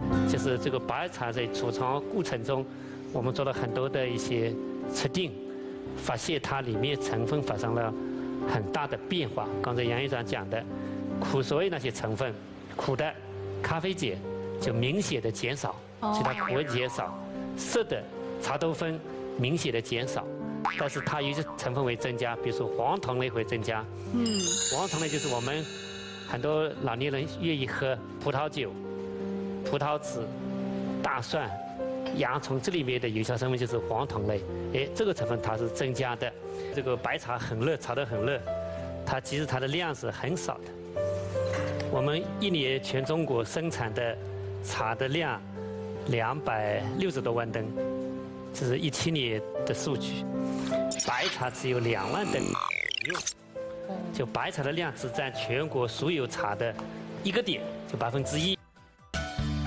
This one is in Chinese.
就是这个白茶在储藏过程中，我们做了很多的一些测定，发现它里面成分发生了很大的变化。刚才杨院长讲的，苦所谓那些成分，苦的咖啡碱就明显的减少，其他苦味减少；涩的茶多酚明显的减少。但是它有些成分会增加，比如说黄酮类会增加。黄酮类就是我们很多老年人愿意喝葡萄酒、葡萄籽、大蒜、洋葱，这里面的有效成分就是黄酮类。这个成分它是增加的。这个白茶很热，炒得很热，它其实它的量是很少的。我们一年全中国生产的茶的量260多万吨，这是17年的数据。白茶只有2万吨用，就白茶的量只占全国所有茶的1个点，就1%。